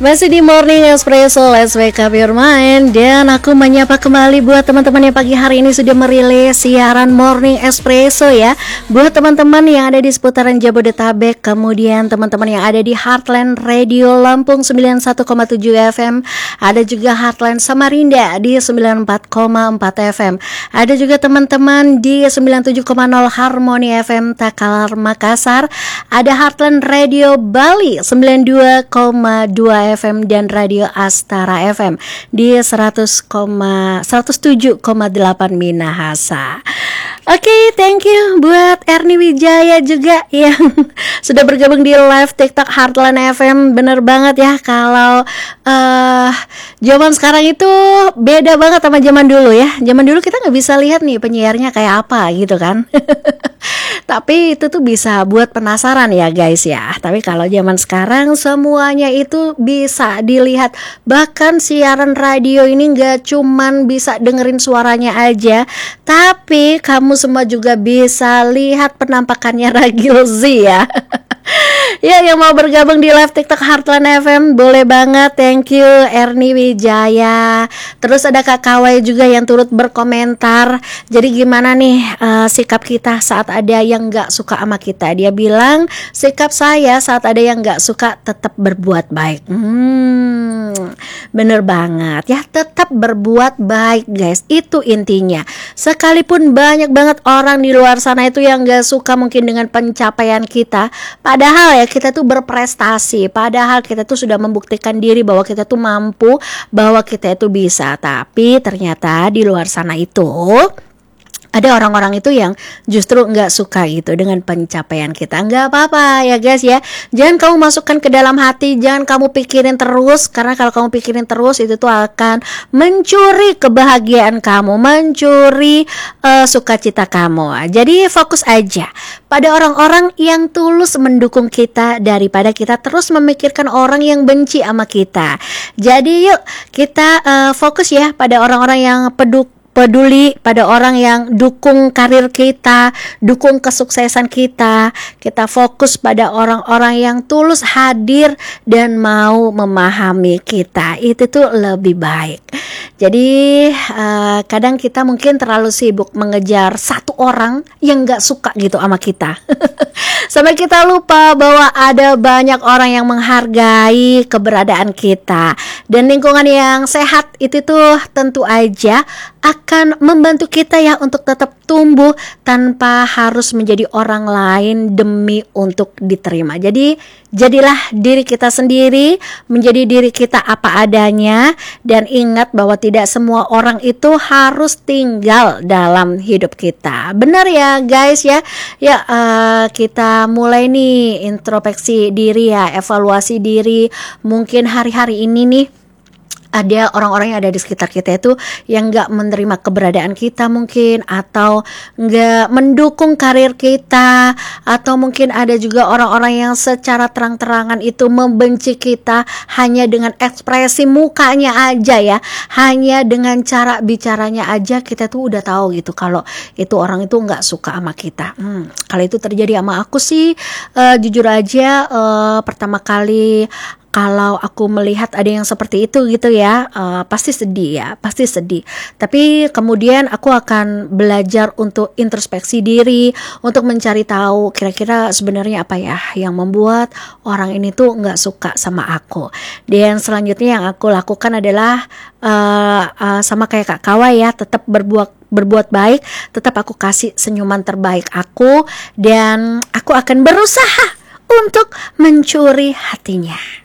Masih di Morning Espresso, let's wake up your mind. Dan aku menyapa kembali buat teman-teman yang pagi hari ini sudah merilis siaran Morning Espresso ya. Buat teman-teman yang ada di seputaran Jabodetabek, kemudian teman-teman yang ada di Heartland Radio Lampung 91,7 FM, ada juga Heartland Samarinda di 94,4 FM, ada juga teman-teman di 97,0 Harmony FM Takalar Makassar, ada Heartland Radio Bali 92,2 FM dan Radio Astara FM di 107,8 Minahasa. Oke, thank you buat Erni Wijaya juga yang sudah bergabung di live TikTok Heartland FM. Bener banget ya, kalau zaman sekarang itu beda banget sama zaman dulu ya. Zaman dulu kita nggak bisa lihat nih penyiarnya kayak apa gitu kan. Tapi itu tuh bisa buat penasaran ya guys ya. Tapi kalau zaman sekarang semuanya itu bisa dilihat. Bahkan siaran radio ini gak cuman bisa dengerin suaranya aja, tapi kamu semua juga bisa lihat penampakannya Ragil Z ya. Ya, yang mau bergabung di live TikTok Heartland FM boleh banget. Thank you Erni Wijaya. Terus ada Kak Kawai juga yang turut berkomentar. Jadi gimana nih sikap kita saat ada yang gak suka sama kita? Dia bilang sikap saya saat ada yang gak suka tetap berbuat baik. Bener banget ya, tetap berbuat baik guys. Itu intinya. Sekalipun banyak banget orang di luar sana itu yang gak suka mungkin dengan pencapaian kita, padahal ya kita tuh berprestasi, padahal kita tuh sudah membuktikan diri bahwa kita tuh mampu, bahwa kita itu bisa. Tapi ternyata di luar sana itu ada orang-orang itu yang justru nggak suka gitu dengan pencapaian kita. Nggak apa-apa ya guys ya. Jangan kamu masukkan ke dalam hati, jangan kamu pikirin terus. Karena kalau kamu pikirin terus itu tuh akan mencuri kebahagiaan kamu, mencuri sukacita kamu. Jadi fokus aja pada orang-orang yang tulus mendukung kita daripada kita terus memikirkan orang yang benci sama kita. Jadi yuk kita fokus ya pada orang-orang yang peduli, pada orang yang dukung karir kita, dukung kesuksesan kita. Kita fokus pada orang-orang yang tulus hadir dan mau memahami kita. Itu tuh lebih baik. Jadi kadang kita mungkin terlalu sibuk mengejar satu orang yang gak suka gitu sama kita. Sampai kita lupa bahwa ada banyak orang yang menghargai keberadaan kita. Dan lingkungan yang sehat itu tuh tentu aja akan membantu kita ya untuk tetap tumbuh tanpa harus menjadi orang lain demi untuk diterima. Jadi jadilah diri kita sendiri, menjadi diri kita apa adanya, dan ingat bahwa tidak semua orang itu harus tinggal dalam hidup kita. Benar ya guys ya. Ya kita mulai nih introspeksi diri ya, evaluasi diri. Mungkin hari-hari ini nih ada orang-orang yang ada di sekitar kita itu yang gak menerima keberadaan kita mungkin, atau gak mendukung karir kita, atau mungkin ada juga orang-orang yang secara terang-terangan itu membenci kita hanya dengan ekspresi mukanya aja ya, hanya dengan cara bicaranya aja kita tuh udah tahu gitu kalau itu orang itu gak suka sama kita. Kalau itu terjadi sama aku sih jujur aja pertama kali kalau aku melihat ada yang seperti itu gitu ya, pasti sedih ya, pasti sedih. Tapi kemudian aku akan belajar untuk introspeksi diri, untuk mencari tahu kira-kira sebenarnya apa ya yang membuat orang ini tuh nggak suka sama aku. Dan selanjutnya yang aku lakukan adalah sama kayak Kak Kawa ya, tetap berbuat baik, tetap aku kasih senyuman terbaik aku, dan aku akan berusaha untuk mencuri hatinya.